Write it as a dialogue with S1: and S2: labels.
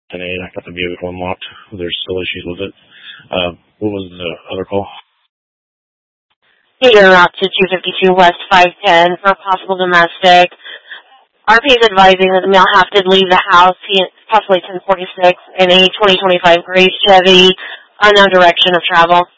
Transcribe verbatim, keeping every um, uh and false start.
S1: ten eight. I got the vehicle unlocked. There's still issues with it. Uh, what was the other call?
S2: Hey, you're out to two fifty-two West five ten for a possible domestic. R P is advising that the male have to leave the house. He is possibly ten forty-six in a twenty twenty-five gray Chevy, unknown direction of travel.